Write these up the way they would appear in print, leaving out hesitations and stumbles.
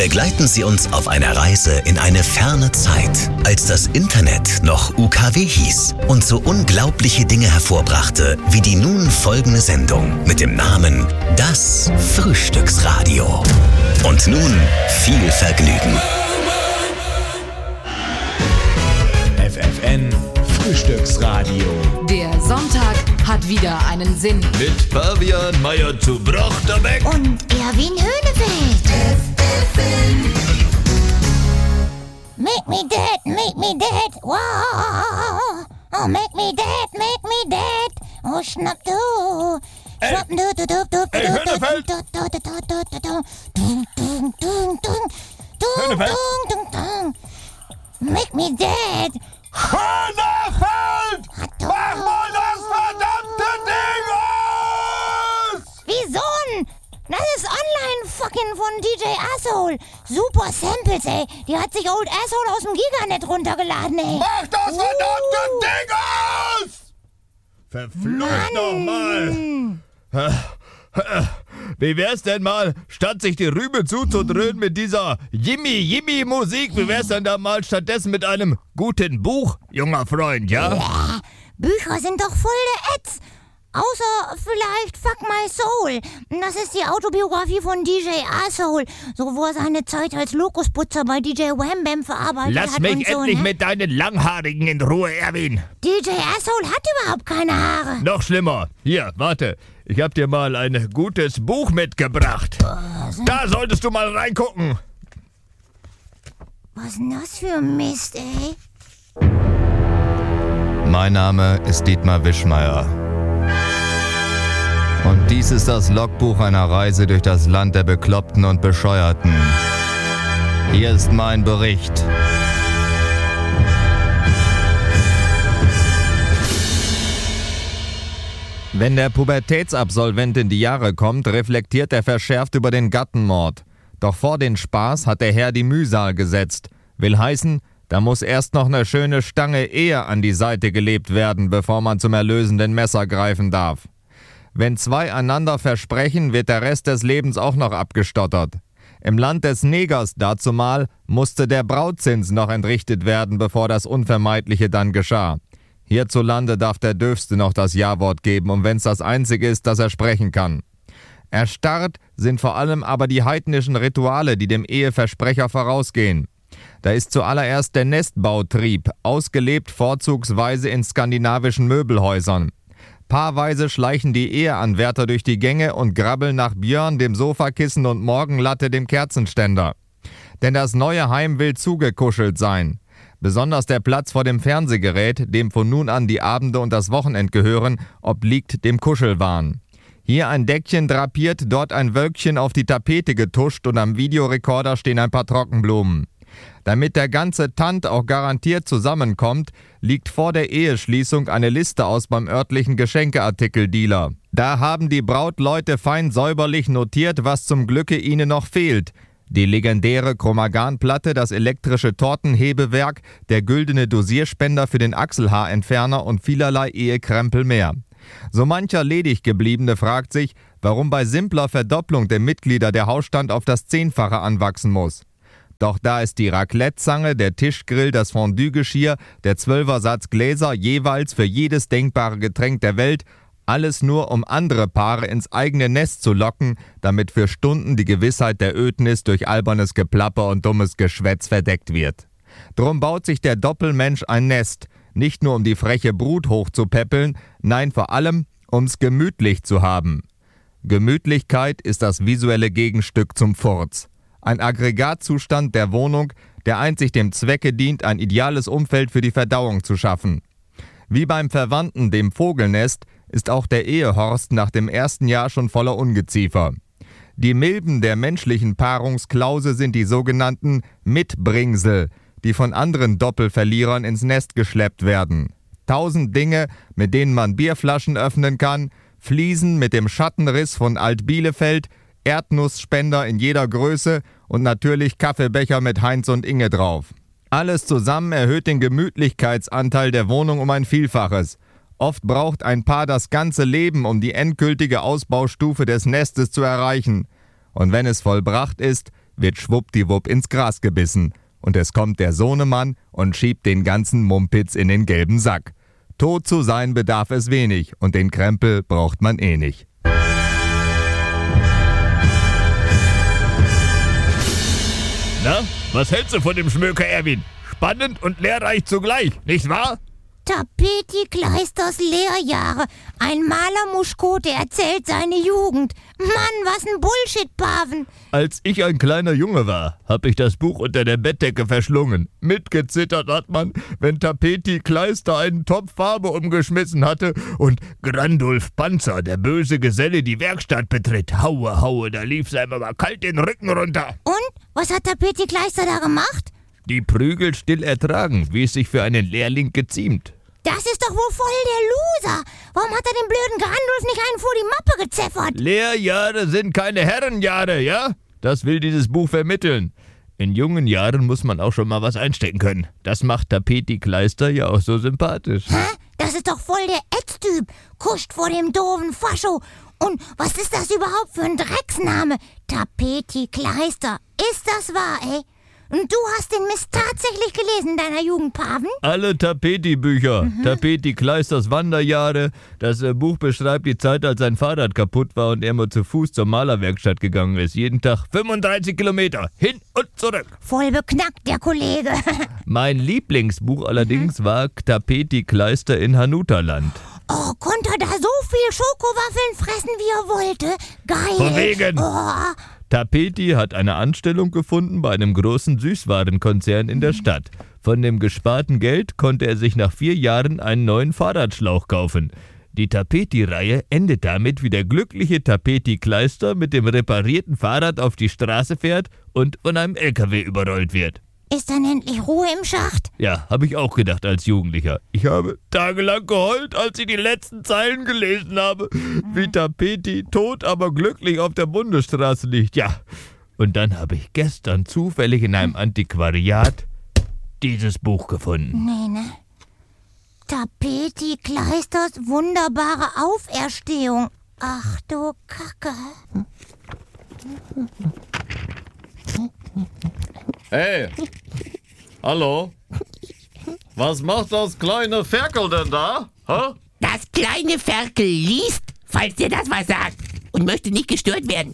Begleiten Sie uns auf einer Reise in eine ferne Zeit, als das Internet noch UKW hieß und so unglaubliche Dinge hervorbrachte, wie die nun folgende Sendung mit dem Namen Das Frühstücksradio. Und nun viel Vergnügen. FFN Frühstücksradio. Der Sonntag hat wieder einen Sinn. Mit Fabian Meyer zu Brochterbeck und Erwin Höhnefeld. FFN. Make me dead, wow. Oh, make me dead. Oh, schnapp du. Schnapp du. Hey, Höhnefeld. Höhnefeld. Make me dead. Höhnefeld! Mach mal das verdammte Ding aus! Wieso? Das ist Online-Fucking von DJ Asshole. Super Samples, ey. Die hat sich Old Asshole aus dem Giganet runtergeladen, ey. Mach das verdammte Ding aus! Verflucht nochmal! Wie wär's denn mal, statt sich die Rübe zuzudröhnen mit dieser Jimmy-Musik, wie wär's denn da mal stattdessen mit einem guten Buch, junger Freund, ja? Ja, Bücher sind doch voll der Ätz. Außer vielleicht Fuck My Soul. Das ist die Autobiografie von DJ Asshole. So, wo er seine Zeit als Lokusputzer bei DJ Wham Bam verarbeitet hat. Lass mich und so, endlich ne? mit deinen Langhaarigen in Ruhe, Erwin. DJ Asshole hat überhaupt keine Haare. Noch schlimmer. Hier, warte. Ich hab dir mal ein gutes Buch mitgebracht. Da solltest du mal reingucken. Was ist denn das für Mist, ey? Mein Name ist Dietmar Wischmeier. Und dies ist das Logbuch einer Reise durch das Land der Bekloppten und Bescheuerten. Hier ist mein Bericht. Wenn der Pubertätsabsolvent in die Jahre kommt, reflektiert er verschärft über den Gattenmord. Doch vor den Spaß hat der Herr die Mühsal gesetzt. Will heißen, da muss erst noch eine schöne Stange Ehe an die Seite gelebt werden, bevor man zum erlösenden Messer greifen darf. Wenn zwei einander versprechen, wird der Rest des Lebens auch noch abgestottert. Im Land des Negers dazumal musste der Brautzins noch entrichtet werden, bevor das Unvermeidliche dann geschah. Hierzulande darf der Döfste noch das Ja-Wort geben, und wenn's das Einzige ist, das er sprechen kann. Erstarrt sind vor allem aber die heidnischen Rituale, die dem Eheversprecher vorausgehen. Da ist zuallererst der Nestbautrieb, ausgelebt vorzugsweise in skandinavischen Möbelhäusern. Paarweise schleichen die Eheanwärter durch die Gänge und grabbeln nach Björn, dem Sofakissen, und Morgenlatte, dem Kerzenständer. Denn das neue Heim will zugekuschelt sein. Besonders der Platz vor dem Fernsehgerät, dem von nun an die Abende und das Wochenend gehören, obliegt dem Kuschelwahn. Hier ein Deckchen drapiert, dort ein Wölkchen auf die Tapete getuscht und am Videorekorder stehen ein paar Trockenblumen. Damit der ganze Tant auch garantiert zusammenkommt, liegt vor der Eheschließung eine Liste aus beim örtlichen Geschenkeartikeldealer. Da haben die Brautleute fein säuberlich notiert, was zum Glücke ihnen noch fehlt. Die legendäre Chromagan-Platte, das elektrische Tortenhebewerk, der güldene Dosierspender für den Achselhaarentferner und vielerlei Ehekrempel mehr. So mancher Lediggebliebene fragt sich, warum bei simpler Verdopplung der Mitglieder der Hausstand auf das 10-fache anwachsen muss. Doch da ist die Raclette-Zange, der Tischgrill, das Fondue-Geschirr, der 12er-Satz Gläser jeweils für jedes denkbare Getränk der Welt, alles nur, um andere Paare ins eigene Nest zu locken, damit für Stunden die Gewissheit der Ödnis durch albernes Geplapper und dummes Geschwätz verdeckt wird. Drum baut sich der Doppelmensch ein Nest, nicht nur um die freche Brut hochzupäppeln, nein, vor allem, um's gemütlich zu haben. Gemütlichkeit ist das visuelle Gegenstück zum Furz. Ein Aggregatzustand der Wohnung, der einzig dem Zwecke dient, ein ideales Umfeld für die Verdauung zu schaffen. Wie beim Verwandten, dem Vogelnest, ist auch der Ehehorst nach dem ersten Jahr schon voller Ungeziefer. Die Milben der menschlichen Paarungsklause sind die sogenannten Mitbringsel, die von anderen Doppelverlierern ins Nest geschleppt werden. 1000 Dinge, mit denen man Bierflaschen öffnen kann, Fliesen mit dem Schattenriss von Alt-Bielefeld, Erdnussspender in jeder Größe und natürlich Kaffeebecher mit Heinz und Inge drauf. Alles zusammen erhöht den Gemütlichkeitsanteil der Wohnung um ein Vielfaches. Oft braucht ein Paar das ganze Leben, um die endgültige Ausbaustufe des Nestes zu erreichen. Und wenn es vollbracht ist, wird schwuppdiwupp ins Gras gebissen. Und es kommt der Sohnemann und schiebt den ganzen Mumpitz in den gelben Sack. Tot zu sein bedarf es wenig und den Krempel braucht man eh nicht. Na, was hältst du von dem Schmöker, Erwin? Spannend und lehrreich zugleich, nicht wahr? Tapeti Kleisters Lehrjahre. Ein Malermuschko, der erzählt seine Jugend. Mann, was ein Bullshit, Paven. Als ich ein kleiner Junge war, hab ich das Buch unter der Bettdecke verschlungen. Mitgezittert hat man, wenn Tapeti Kleister einen Topf Farbe umgeschmissen hatte und Grandulf Panzer, der böse Geselle, die Werkstatt betritt. Haue, haue, da lief's einem aber kalt den Rücken runter. Und? Was hat Tapeti Kleister da gemacht? Die Prügel still ertragen, wie es sich für einen Lehrling geziemt. Das ist doch wohl voll der Loser. Warum hat er dem blöden Grandulf nicht einen vor die Mappe gezeffert? Lehrjahre sind keine Herrenjahre, ja? Das will dieses Buch vermitteln. In jungen Jahren muss man auch schon mal was einstecken können. Das macht Tapeti Kleister ja auch so sympathisch. Hä? Das ist doch voll der Ätztyp. Kuscht vor dem doofen Fascho. Und was ist das überhaupt für ein Drecksname? Tapeti Kleister. Ist das wahr, ey? Und du hast den Mist tatsächlich gelesen in deiner Jugend, Paven? Alle Tapeti-Bücher. Tapeti Kleisters Wanderjahre. Das Buch beschreibt die Zeit, als sein Fahrrad kaputt war und er mal zu Fuß zur Malerwerkstatt gegangen ist. Jeden Tag 35 Kilometer. Hin und zurück. Voll beknackt, der Kollege. Mein Lieblingsbuch allerdings war Tapeti Kleister in Hanutaland. Oh, konnte er da so viel Schokowaffeln fressen, wie er wollte? Geil. Von wegen. Oh. Tapeti hat eine Anstellung gefunden bei einem großen Süßwarenkonzern in der Stadt. Von dem gesparten Geld konnte er sich nach 4 Jahren einen neuen Fahrradschlauch kaufen. Die Tapeti-Reihe endet damit, wie der glückliche Tapeti Kleister mit dem reparierten Fahrrad auf die Straße fährt und von einem LKW überrollt wird. Ist dann endlich Ruhe im Schacht? Ja, habe ich auch gedacht als Jugendlicher. Ich habe tagelang geheult, als ich die letzten Zeilen gelesen habe. Wie Tapeti tot, aber glücklich auf der Bundesstraße liegt. Ja, und dann habe ich gestern zufällig in einem Antiquariat dieses Buch gefunden. Nee, ne? Tapeti Kleisters wunderbare Auferstehung. Ach du Kacke. Hey, hallo? Was macht das kleine Ferkel denn da? Hä? Das kleine Ferkel liest, falls dir das was sagt, und möchte nicht gestört werden.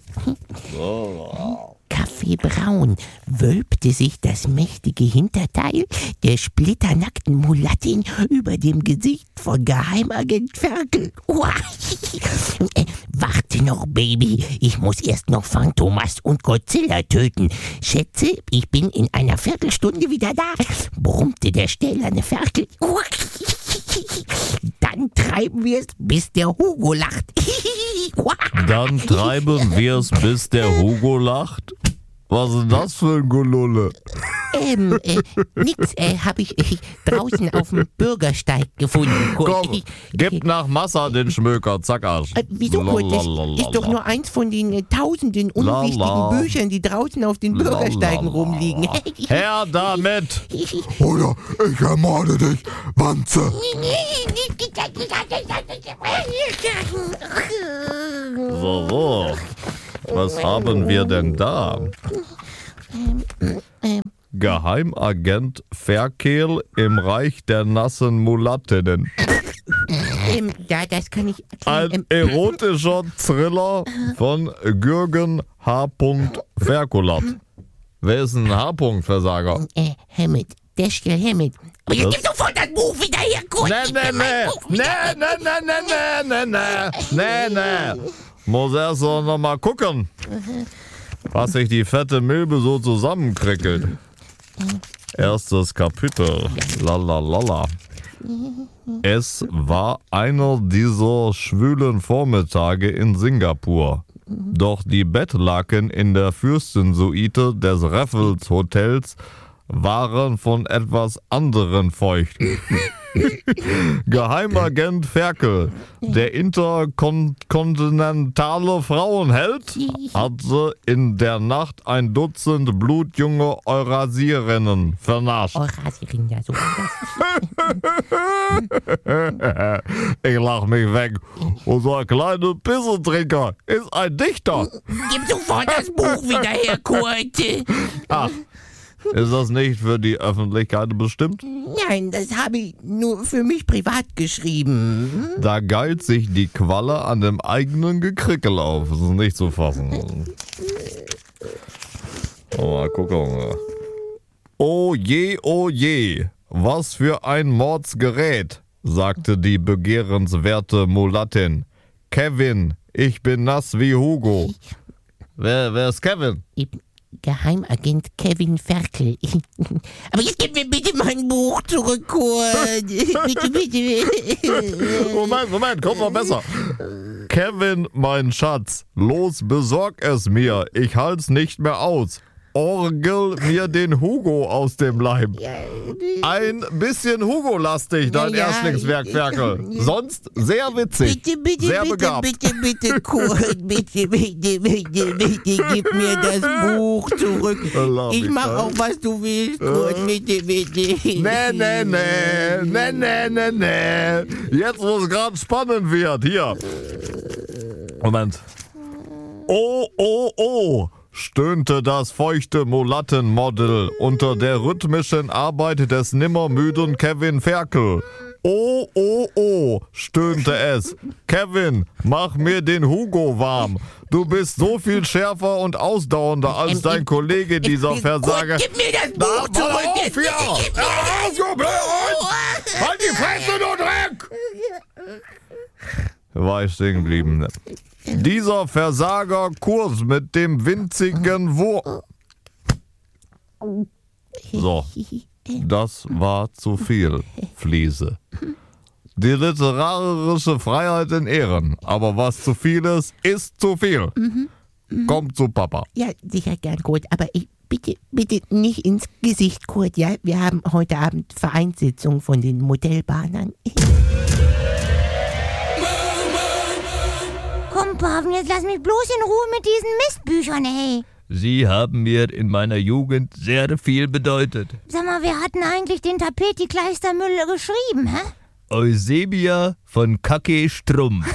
Kaffeebraun wölbte sich das mächtige Hinterteil der splitternackten Mulattin über dem Gesicht von Geheimagent Ferkel. Warte noch, Baby, ich muss erst noch Phantomas und Godzilla töten. Schätze, ich bin in einer Viertelstunde wieder da, brummte der stählerne Ferkel. Dann treiben wir es, bis der Hugo lacht. Dann treiben wir es, bis der Hugo lacht? Was ist das für ein Gelulle? Nix, hab ich draußen auf dem Bürgersteig gefunden. Kurt. Komm, gib nach Massa den Schmöker, zack Arsch. Wieso, Kurt? Das ist doch nur eins von den tausenden unwichtigen Büchern, die draußen auf den Bürgersteigen rumliegen. Her damit! Oder ich ermorde dich, Wanze. So. Was haben wir denn da? Geheimagent Ferkel im Reich der nassen Mulattinnen. Ja, das kann ich... Ein erotischer Thriller von Jürgen H. Ferkulat. Wer ist ein H-Versager? Hammett. Der Still Hammett. Aber jetzt gib sofort das Buch wieder her, Kurt. Nee. Muss erst noch mal gucken, was sich die fette Milbe so zusammenkrickelt. Erstes Kapitel. Lalalala. Es war einer dieser schwülen Vormittage in Singapur. Doch die Bettlaken in der Fürstensuite des Raffles Hotels waren von etwas anderen feucht. Geheimagent Ferkel, der interkontinentale Frauenheld, hatte in der Nacht 1 Dutzend blutjunge Eurasierinnen vernascht. Eurasierin, ja, so war das. Ich lach mich weg. Unser kleiner Pissentrinker ist ein Dichter. Gib sofort das Buch wieder her, Kurt. Ach, ist das nicht für die Öffentlichkeit bestimmt? Nein, das habe ich nur für mich privat geschrieben. Da geilt sich die Qualle an dem eigenen Gekrickel auf. Das ist nicht zu fassen. Mal gucken. Oh je, was für ein Mordsgerät, sagte die begehrenswerte Mulattin. Kevin, ich bin nass wie Hugo. Wer ist Kevin? Geheimagent Kevin Ferkel. Aber jetzt gib mir bitte mein Buch zurück, Kurt. Bitte. Moment, kommt noch besser. Kevin, mein Schatz, los, besorg es mir. Ich halt's nicht mehr aus. Orgel mir den Hugo aus dem Leib. Ein bisschen Hugo-lastig, dein Erstlingswerk, Ferkel. Sonst sehr witzig, sehr begabt. Bitte, Kurt, bitte, gib mir das Buch zurück. Ich mach auch, was du willst, Kurt, bitte. Nee. Jetzt, wo es gerade spannend wird, hier. Moment. Oh, stöhnte das feuchte Mulattenmodel unter der rhythmischen Arbeit des nimmermüden Kevin Ferkel. Oh, stöhnte es. Kevin, mach mir den Hugo warm. Du bist so viel schärfer und ausdauernder als dein Kollege, dieser Versager. Gib mir das Buch zurück! Auf hier! Halt die Fresse, du Dreck! War ich stehen geblieben. Dieser Versager-Kurs mit dem winzigen So, das war zu viel, Fliese. Die literarische Freiheit in Ehren, aber was zu viel ist zu viel. Komm zu Papa. Ja, sicher gern, Kurt, aber bitte nicht ins Gesicht, Kurt, ja? Wir haben heute Abend Vereinssitzung von den Modellbahnern. Komm, Paven, jetzt lass mich bloß in Ruhe mit diesen Mistbüchern, ey. Sie haben mir in meiner Jugend sehr viel bedeutet. Sag mal, wer hat denn eigentlich den Tapeti-Kleistermüll geschrieben, hä? Eusebia von Kacke Strumpf.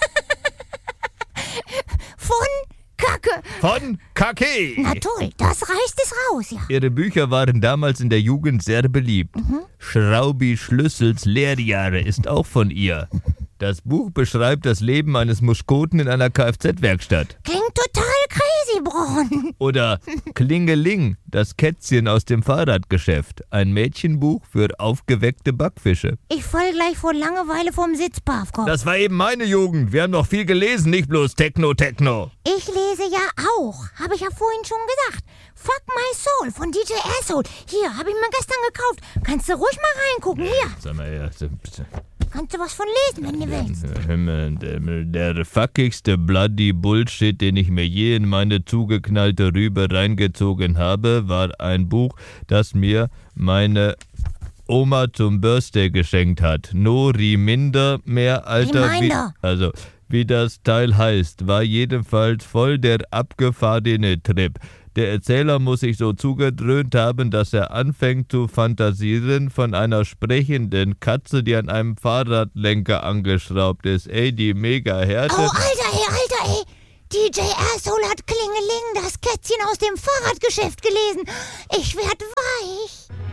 Von Kacke. Na toll, das reißt es raus, ja. Ihre Bücher waren damals in der Jugend sehr beliebt. Schraubi Schlüssels Lehrjahre ist auch von ihr. Das Buch beschreibt das Leben eines Muskoten in einer Kfz-Werkstatt. Klingt total crazy, Bron. Oder Klingeling, das Kätzchen aus dem Fahrradgeschäft. Ein Mädchenbuch für aufgeweckte Backfische. Ich fall gleich vor Langeweile vom Sitz, Pavkov. Das war eben meine Jugend. Wir haben noch viel gelesen, nicht bloß Techno. Ich lese ja auch. Habe ich ja vorhin schon gesagt. Fuck My Soul von DJ Asshole. Hier, habe ich mir gestern gekauft. Kannst du ruhig mal reingucken. Hier. Sag mal, ja, Kannst du was von lesen, wenn du willst. Der fuckigste Bloody Bullshit, den ich mir je in meine zugeknallte Rübe reingezogen habe, war ein Buch, das mir meine Oma zum Birthday geschenkt hat. No Reminder mehr, Alter. Wie das Teil heißt, war jedenfalls voll der abgefahrene Trip. Der Erzähler muss sich so zugedröhnt haben, dass er anfängt zu fantasieren von einer sprechenden Katze, die an einem Fahrradlenker angeschraubt ist. Ey, die Mega-Härte. Oh, Alter, ey. DJ Asshole hat Klingeling, das Kätzchen aus dem Fahrradgeschäft gelesen. Ich werd weich.